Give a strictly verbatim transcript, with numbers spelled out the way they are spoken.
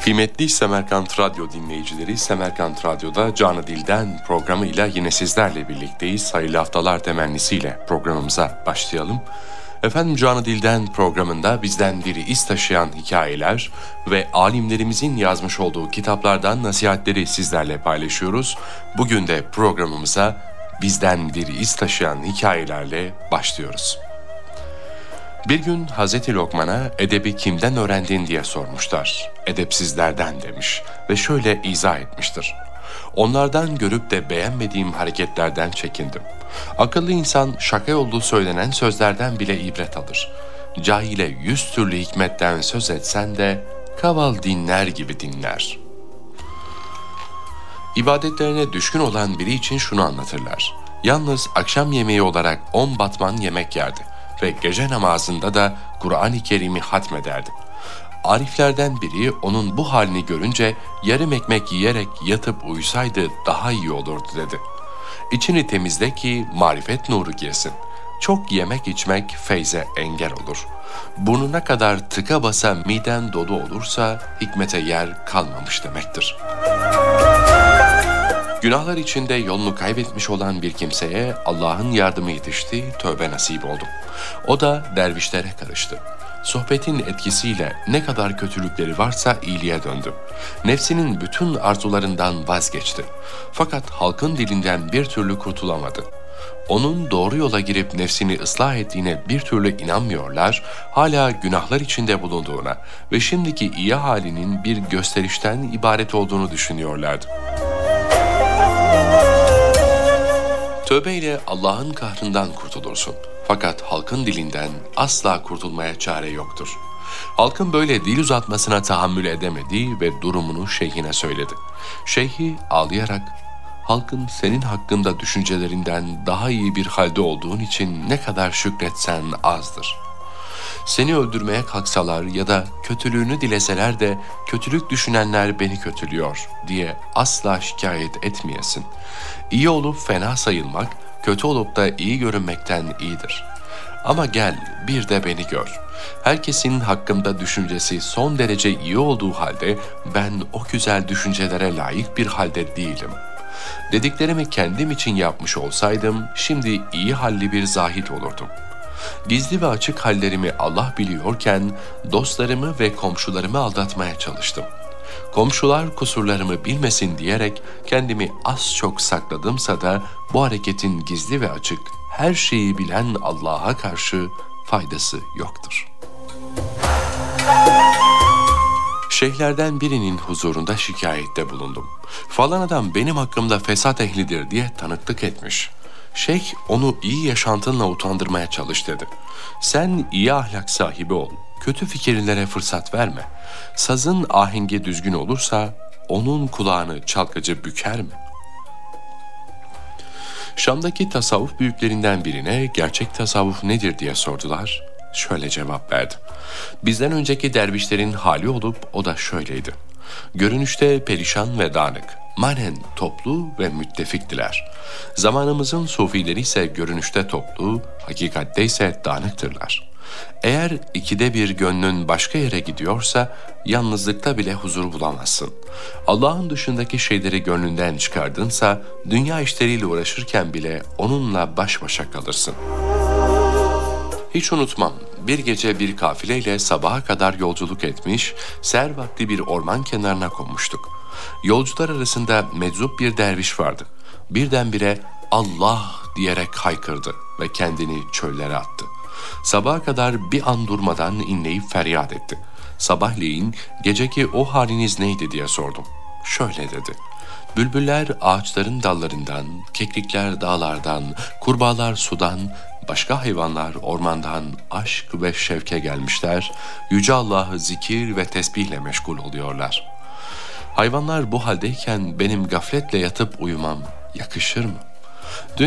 Kıymetli Semerkant Radyo dinleyicileri, Semerkant Radyo'da Canı Dilden programıyla yine sizlerle birlikteyiz. Hayırlı haftalar temennisiyle programımıza başlayalım. Efendim, Canı Dilden programında bizden biri iz taşıyan hikayeler ve alimlerimizin yazmış olduğu kitaplardan nasihatleri sizlerle paylaşıyoruz. Bugün de programımıza bizden biri iz taşıyan hikayelerle başlıyoruz. Bir gün Hazreti Lokman'a edebi kimden öğrendin diye sormuşlar. Edepsizlerden demiş ve şöyle izah etmiştir. Onlardan görüp de beğenmediğim hareketlerden çekindim. Akıllı insan şaka yollu söylenen sözlerden bile ibret alır. Cahile yüz türlü hikmetten söz etsen de kaval dinler gibi dinler. İbadetlerine düşkün olan biri için şunu anlatırlar. Yalnız akşam yemeği olarak on batman yemek yerdi ve gece namazında da Kur'an-ı Kerim'i hatmederdi. Ariflerden biri onun bu halini görünce yarım ekmek yiyerek yatıp uyusaydı daha iyi olurdu dedi. İçini temizle ki marifet nuru girsin. Çok yemek içmek feyze engel olur. Burnuna kadar tıka basa miden dolu olursa hikmete yer kalmamış demektir. Günahlar içinde yolunu kaybetmiş olan bir kimseye Allah'ın yardımı yetişti, tövbe nasip oldu. O da dervişlere karıştı. Sohbetin etkisiyle ne kadar kötülükleri varsa iyiliğe döndü. Nefsinin bütün arzularından vazgeçti. Fakat halkın dilinden bir türlü kurtulamadı. Onun doğru yola girip nefsini ıslah ettiğine bir türlü inanmıyorlar, hala günahlar içinde bulunduğuna ve şimdiki iyi halinin bir gösterişten ibaret olduğunu düşünüyorlardı. Tövbeyle Allah'ın kahrından kurtulursun. Fakat halkın dilinden asla kurtulmaya çare yoktur. Halkın böyle dil uzatmasına tahammül edemedi ve durumunu şeyhine söyledi. Şeyhi ağlayarak, halkın senin hakkında düşüncelerinden daha iyi bir halde olduğun için ne kadar şükretsen azdır. Seni öldürmeye kalksalar ya da kötülüğünü dileseler de kötülük düşünenler beni kötülüyor diye asla şikayet etmeyesin. İyi olup fena sayılmak, kötü olup da iyi görünmekten iyidir. Ama gel bir de beni gör. Herkesin hakkımda düşüncesi son derece iyi olduğu halde ben o güzel düşüncelere layık bir halde değilim. Dediklerimi kendim için yapmış olsaydım şimdi iyi halli bir zahit olurdum. Gizli ve açık hallerimi Allah biliyorken dostlarımı ve komşularımı aldatmaya çalıştım. Komşular kusurlarımı bilmesin diyerek kendimi az çok sakladımsa da bu hareketin gizli ve açık her şeyi bilen Allah'a karşı faydası yoktur. Şeyhlerden birinin huzurunda şikayette bulundum. Falan adam benim hakkımda fesat ehlidir diye tanıklık etmiş. Şeyh onu iyi yaşantınla utandırmaya çalış dedi. Sen iyi ahlak sahibi ol, kötü fikirlere fırsat verme. Sazın ahengi düzgün olursa onun kulağını çalkıcı büker mi? Şam'daki tasavvuf büyüklerinden birine gerçek tasavvuf nedir diye sordular. Şöyle cevap verdi. Bizden önceki dervişlerin hali olup o da şöyleydi. Görünüşte perişan ve dağınık, manen toplu ve müttefiktiler. Zamanımızın sufileri ise görünüşte toplu, hakikatte ise dağınıktırlar. Eğer ikide bir gönlün başka yere gidiyorsa yalnızlıkta bile huzur bulamazsın. Allah'ın dışındaki şeyleri gönlünden çıkardınsa dünya işleriyle uğraşırken bile onunla baş başa kalırsın. Hiç unutmam, bir gece bir kafileyle sabaha kadar yolculuk etmiş, seher vakti bir orman kenarına konmuştuk. Yolcular arasında meczup bir derviş vardı. Birdenbire Allah diyerek haykırdı ve kendini çöllere attı. Sabaha kadar bir an durmadan inleyip feryat etti. Sabahleyin geceki o haliniz neydi diye sordum. Şöyle dedi. Bülbüller ağaçların dallarından, keklikler dağlardan, kurbağalar sudan, başka hayvanlar ormandan aşk ve şevke gelmişler, Yüce Allah'ı zikir ve tesbihle meşgul oluyorlar. Hayvanlar bu haldeyken benim gafletle yatıp uyumam yakışır mı? Dün